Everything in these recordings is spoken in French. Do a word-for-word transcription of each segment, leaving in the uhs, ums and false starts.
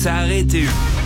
S'arrêter.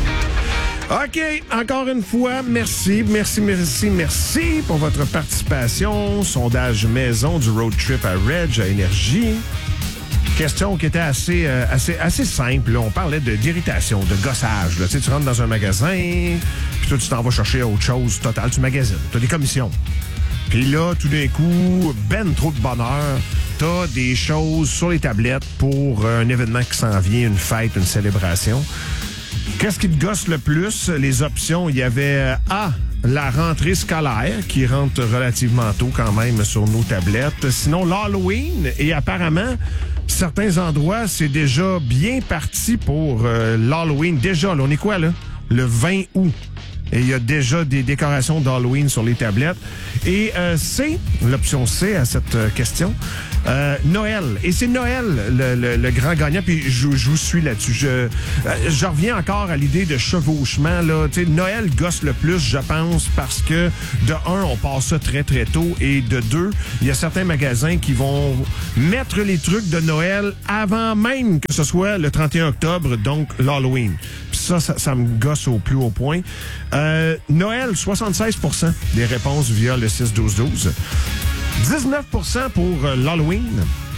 OK, encore une fois, merci, merci, merci, merci pour votre participation. Sondage maison du road trip à Reg, à Énergie. Question qui était assez, euh, assez, assez simple. Là. On parlait de, d'irritation, de gossage. Là. Tu sais, tu rentres dans un magasin, puis toi, tu t'en vas chercher autre chose total. Tu magasines, tu as des commissions. Puis là, tout d'un coup, ben trop de bonheur, t'as des choses sur les tablettes pour un événement qui s'en vient, une fête, une célébration. Qu'est-ce qui te gosse le plus? Les options, il y avait A, la rentrée scolaire, qui rentre relativement tôt quand même sur nos tablettes. Sinon, l'Halloween, et apparemment, certains endroits, c'est déjà bien parti pour euh, l'Halloween. Déjà, là, on est quoi, là? Le vingt août. Et il y a déjà des décorations d'Halloween sur les tablettes. Et euh, C, l'option C à cette euh, question, euh, Noël. Et c'est Noël le, le, le grand gagnant. Puis je, je vous suis là-dessus. Je, euh, je reviens encore à l'idée de chevauchement. Là. Tu sais, Noël gosse le plus, je pense, parce que de un, on passe ça très, très tôt. Et de deux, il y a certains magasins qui vont mettre les trucs de Noël avant même que ce soit le trente et un octobre, donc l'Halloween. Puis ça, ça, ça me gosse au plus haut point. Euh, Noël, soixante-seize pour cent des réponses via le six douze douze. dix-neuf pour cent pour euh, l'Halloween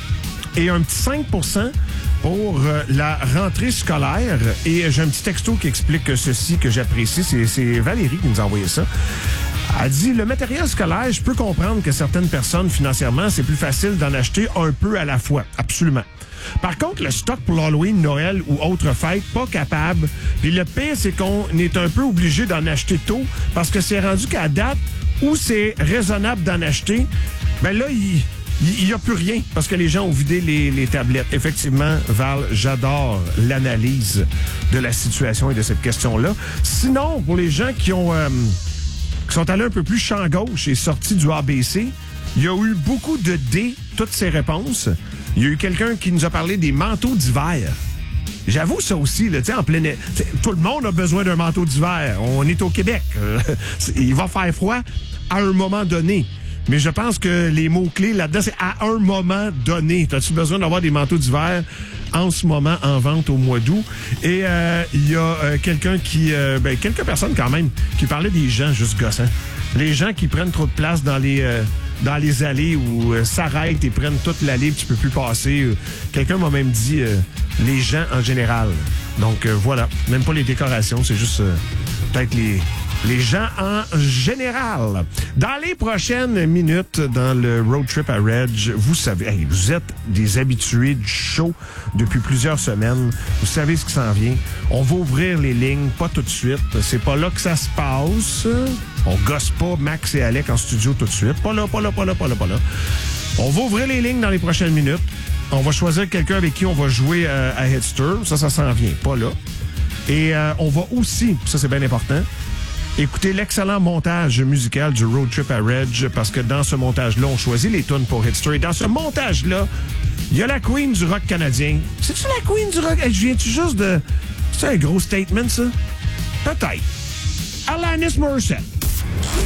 et un petit cinq pour cent pour euh, la rentrée scolaire. Et j'ai un petit texto qui explique ceci que j'apprécie. C'est, c'est Valérie qui nous a envoyé ça. Elle dit, le matériel scolaire, je peux comprendre que certaines personnes, financièrement, c'est plus facile d'en acheter un peu à la fois. Absolument. Par contre, le stock pour l'Halloween, Noël ou autre fête, pas capable. Puis le pire, c'est qu'on est un peu obligé d'en acheter tôt parce que c'est rendu qu'à date où c'est raisonnable d'en acheter, ben là, il n'y a plus rien parce que les gens ont vidé les, les tablettes. Effectivement, Val, j'adore l'analyse de la situation et de cette question-là. Sinon, pour les gens qui ont euh, qui sont allés un peu plus champ gauche et sortis du A B C, il y a eu beaucoup de D, toutes ces réponses. Il y a eu quelqu'un qui nous a parlé des manteaux d'hiver. J'avoue ça aussi, là, en plein... Tout le monde a besoin d'un manteau d'hiver. On est au Québec. Il va faire froid à un moment donné. Mais je pense que les mots-clés là-dedans, c'est à un moment donné. As-tu besoin d'avoir des manteaux d'hiver en ce moment en vente au mois d'août? Et euh, il y a euh, quelqu'un qui... Euh, ben, quelques personnes quand même qui parlaient des gens juste gossants. Les gens qui prennent trop de place dans les... Euh, dans les allées où euh, s'arrêtent et prennent toute l'allée, tu peux plus passer. Euh, quelqu'un m'a même dit euh, les gens en général. Donc euh, voilà, même pas les décorations, c'est juste euh, peut-être les les gens en général. Dans les prochaines minutes, dans le road trip à Reg, vous savez, hey, vous êtes des habitués du show depuis plusieurs semaines. Vous savez ce qui s'en vient. On va ouvrir les lignes, pas tout de suite. C'est pas là que ça se passe. On gosse pas Max et Alec en studio tout de suite. Pas là, pas là, pas là, pas là, pas là. On va ouvrir les lignes dans les prochaines minutes. On va choisir quelqu'un avec qui on va jouer euh, à Headster. Ça, ça s'en vient. Pas là. Et euh, on va aussi, ça c'est bien important, écoutez l'excellent montage musical du Road Trip à Reg, parce que dans ce montage-là, on choisit les tunes pour Headster. Et dans ce montage-là, il y a la queen du rock canadien. C'est-tu la queen du rock? Hey, je viens-tu juste de... C'est un gros statement, ça? Peut-être. Alanis Morissette.